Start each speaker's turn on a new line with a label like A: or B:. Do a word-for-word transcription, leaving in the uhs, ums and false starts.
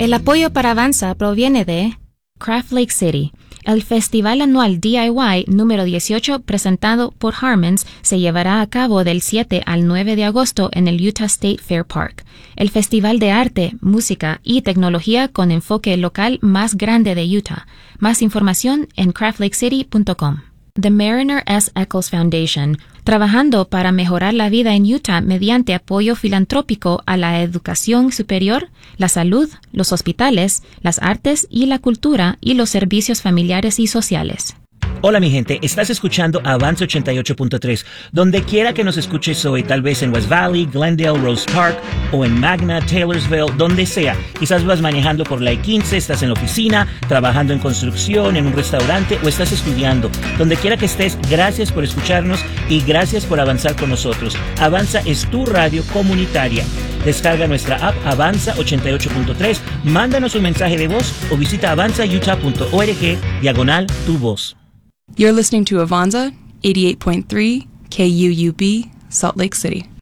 A: El apoyo para Avanza proviene de Craft Lake City. El festival anual D I Y número dieciocho, presentado por Harmons, se llevará a cabo del siete al nueve de agosto en el Utah State Fair Park. El festival de arte, música y tecnología con enfoque local más grande de Utah. Más información en craft lake city punto com. The Mariner S. Eccles Foundation, trabajando para mejorar la vida en Utah mediante apoyo filantrópico a la educación superior, la salud, los hospitales, las artes y la cultura y los servicios familiares y sociales.
B: Hola mi gente, estás escuchando Avanza ochenta y ocho punto tres. Donde quiera que nos escuches hoy, tal vez en West Valley, Glendale, Rose Park o en Magna, Taylorsville, donde sea. Quizás vas manejando por la I quince, estás en la oficina, trabajando en construcción, en un restaurante o estás estudiando. Donde quiera que estés, gracias por escucharnos y gracias por avanzar con nosotros. Avanza es tu radio comunitaria. Descarga nuestra app Avanza ochenta y ocho punto tres, mándanos un mensaje de voz o visita avanza utah punto org diagonal tu voz.
C: You're listening to Avanza eighty-eight point three K U U B, Salt Lake City.